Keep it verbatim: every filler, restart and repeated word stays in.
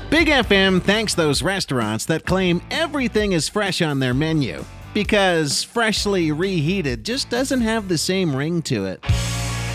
Big F M thanks those restaurants that claim everything is fresh on their menu, because freshly reheated just doesn't have the same ring to it.